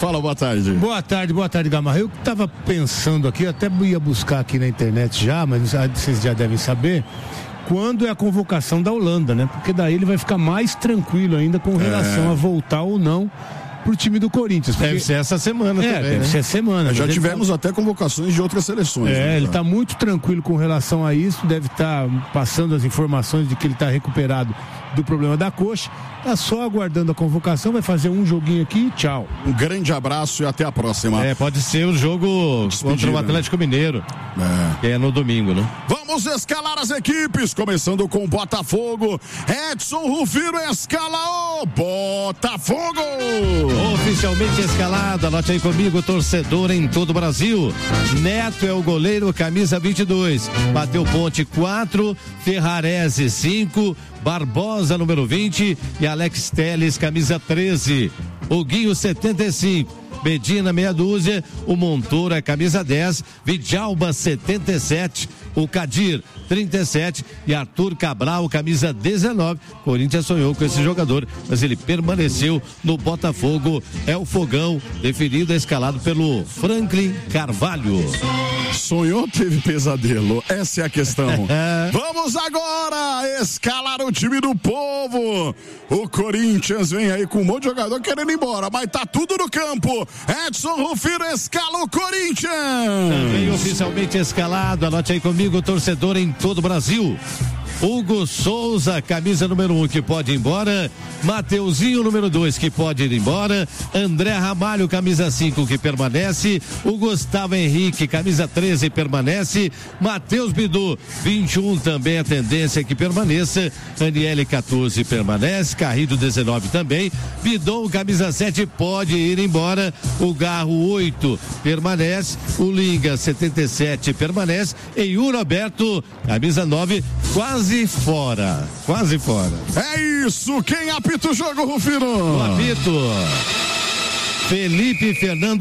fala boa tarde. Boa tarde, Gamarra. Eu estava pensando aqui, até ia buscar aqui na internet já, mas vocês já devem saber, quando é a convocação da Holanda, né? Porque daí ele vai ficar mais tranquilo ainda com relação a voltar ou não pro time do Corinthians. Porque... Deve ser essa semana também, deve ser semana. Já tivemos até convocações de outras seleções. Ele está muito tranquilo com relação a isso, deve estar passando as informações de que ele está recuperado do problema da coxa, tá só aguardando a convocação, vai fazer um joguinho aqui e tchau. Um grande abraço e até a próxima. Pode ser o jogo contra o Atlético Mineiro, que é no domingo, né? Vamos escalar as equipes, começando com o Botafogo. Edson Rufino escala o Botafogo. Oficialmente escalado, anote aí comigo, torcedor em todo o Brasil. Neto é o goleiro, camisa 22. Bateu ponte 4, Ferrarese 5, Barbosa número 20 e Alex Telles camisa 13. O Guinho 75. Medina meia dúzia, o Montoura camisa 10, Vidjalba 77, o Kadir 37 e Arthur Cabral camisa 19. Corinthians sonhou com esse jogador, mas ele permaneceu no Botafogo. É o Fogão, definido, escalado pelo Franklin Carvalho. Sonhou, teve pesadelo, essa é a questão. Vamos agora escalar o time do povo. O Corinthians vem aí com um monte de jogador querendo ir embora, mas tá tudo no campo. Edson Rufino escala o Corinthians. Também oficialmente escalado, anote aí comigo, torcedor em todo o Brasil. Hugo Souza, camisa número 1, que pode ir embora. Mateuzinho, número 2, que pode ir embora. André Ramalho, camisa 5, que permanece. O Gustavo Henrique, camisa 13, permanece. Matheus Bidu, 21, também a tendência é que permaneça. Aniele, 14, permanece. Carrido, 19, também. Bidon, camisa 7, pode ir embora. O Garro, 8, permanece. O Linga, 77, permanece. E Yuri Alberto, camisa 9, quase fora. É isso, quem apita o jogo, Rufino? O apito Felipe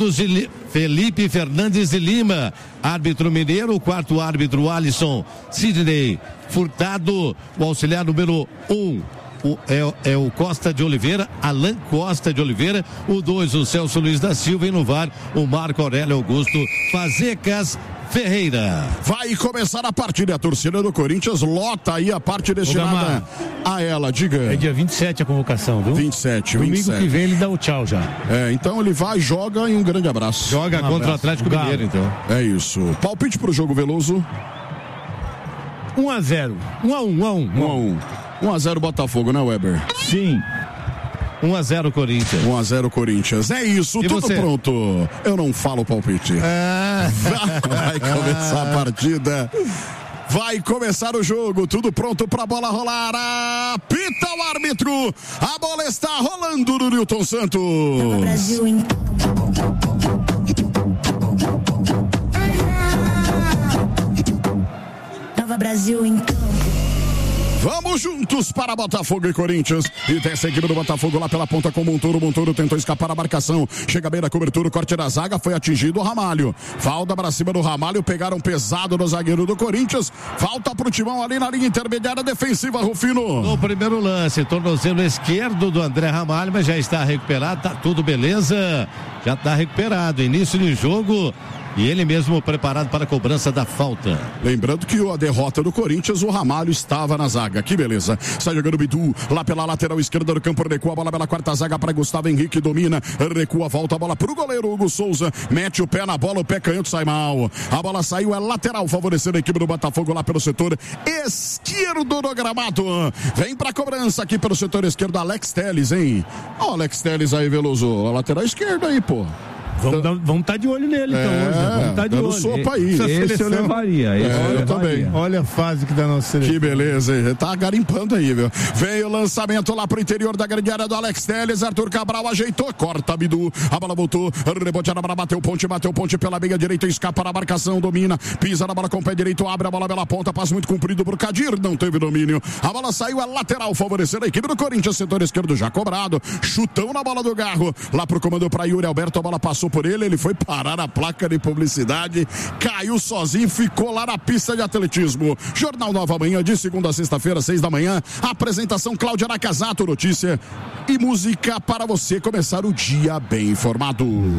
Fernandes de Lima, árbitro mineiro. O quarto árbitro Alisson Sidney Furtado. O auxiliar número 1 é o Costa de Oliveira, Alan Costa de Oliveira. O 2, o Celso Luiz da Silva. E no VAR, o Marco Aurélio Augusto Fazecas Ferreira. Vai começar a partida. A torcida do Corinthians lota aí a parte destinada a ela. Diga. É dia 27 a convocação, viu? 27. Domingo que vem ele dá o tchau já. Então ele vai, joga e um grande abraço. Joga contra o Atlético Mineiro, então. É isso. Palpite pro jogo, Veloso. 1-0. 1-1. 1-0 Botafogo, né, Weber? Sim. 1-0 Corinthians. 1-0 Corinthians. É isso, tudo você? Pronto. Eu não falo palpite. Vai começar a partida. Vai começar o jogo, tudo pronto pra bola rolar. Apita o árbitro. A bola está rolando no Nilton Santos. Nova Brasil em campo. Vamos juntos para Botafogo e Corinthians. E desce a equipe do Botafogo lá pela ponta com o Montoro. Montoro tentou escapar a marcação. Chega bem na cobertura, o corte da zaga. Foi atingido o Ramalho. Falta para cima do Ramalho. Pegaram pesado no zagueiro do Corinthians. Falta pro Timão ali na linha intermediária defensiva, Rufino. No primeiro lance, tornozelo esquerdo do André Ramalho, mas já está recuperado. Tá tudo beleza. Já está recuperado. Início de jogo. E ele mesmo preparado para a cobrança da falta. Lembrando que a derrota do Corinthians, o Ramalho estava na zaga. Que beleza. Sai jogando o Bidu lá pela lateral esquerda do campo. Recua a bola pela quarta zaga para Gustavo Henrique. Domina. Recua, volta a bola para o goleiro Hugo Souza. Mete o pé na bola. O pé canhoto sai mal. A bola saiu, é lateral, favorecendo a equipe do Botafogo lá pelo setor esquerdo do gramado. Vem para a cobrança aqui pelo setor esquerdo. Alex Telles, hein? Ó, Alex Telles aí, Veloso. A lateral esquerda aí, pô. Vamos estar de olho nele então hoje, né? Vamos estar de olho. Sopa aí. Esse eu levaria. Eu também. Olha a fase que dá nossa seleção. Que beleza, hein? Tá garimpando aí, viu? Veio o lançamento lá pro interior da grande área do Alex Telles. Arthur Cabral ajeitou, corta Bidu. A bola voltou, rebote na bola, bateu o ponte pela meia direita, escapa na marcação, domina, pisa na bola com o pé direito, abre a bola pela ponta, passe muito comprido pro Kadir, não teve domínio. A bola saiu, é lateral, favorecendo a equipe do Corinthians, setor esquerdo já cobrado. Chutão na bola do Garro, lá pro comando pra Yuri Alberto, a bola passou por ele foi parar na placa de publicidade, caiu sozinho, ficou lá na pista de atletismo. Jornal Nova Manhã, de segunda a sexta-feira, 6 da manhã. Apresentação Cláudia Nakazato, notícia e música para você começar o dia bem informado.